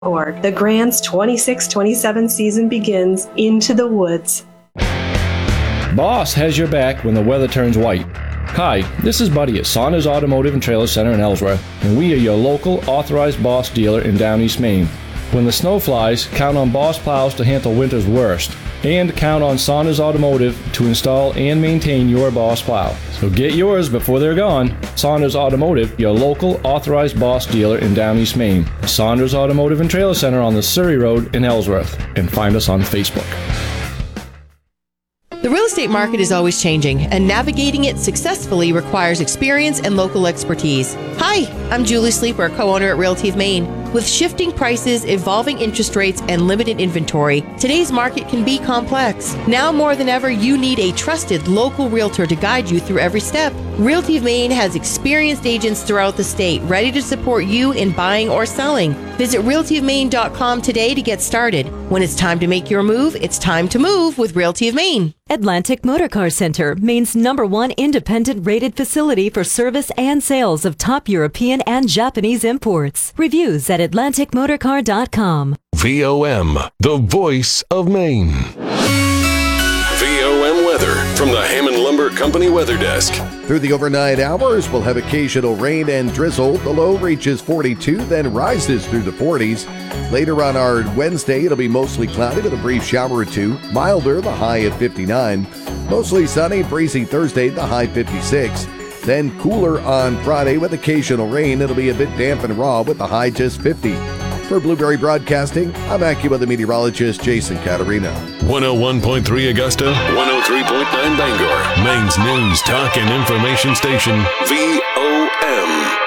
The Grand's 26-27 season begins into the woods. Boss has your back when the weather turns white. Hi, this is Buddy at Saunders Automotive and Trailer Center in Ellsworth, and we are your local authorized Boss dealer in Down East Maine. When the snow flies, count on Boss plows to handle winter's worst, and count on Saunders Automotive to install and maintain your Boss plow. So get yours before they're gone. Saunders Automotive, your local authorized Boss dealer in Down East Maine. Saunders Automotive and Trailer Center on the Surrey Road in Ellsworth, and find us on Facebook. The real estate market is always changing, and navigating it successfully requires experience and local expertise. Hi, I'm Julie Sleeper, co-owner at Realty of Maine. With shifting prices, evolving interest rates, and limited inventory, today's market can be complex. Now more than ever, you need a trusted local realtor to guide you through every step. Realty of Maine has experienced agents throughout the state ready to support you in buying or selling. Visit realtyofmaine.com today to get started. When it's time to make your move, it's time to move with Realty of Maine. Atlantic Motor Car Center, Maine's #1 independent rated facility for service and sales of top European and Japanese imports. Reviews at atlanticmotorcar.com. VOM, the voice of Maine. VOM weather from the Hammond Lumber Company Weather Desk. Through the overnight hours, we'll have occasional rain and drizzle. The low reaches 42, then rises through the 40s. Later on our Wednesday, it'll be mostly cloudy with a brief shower or two. Milder, the high at 59. Mostly sunny, breezy Thursday, the high 56. Then cooler on Friday with occasional rain. It'll be a bit damp and raw with the high just 50. For Blueberry Broadcasting, I'm AccuWeather meteorologist Jason Caterina. 101.3 Augusta, 103.9 Bangor. Maine's news, talk, and information station, VOM.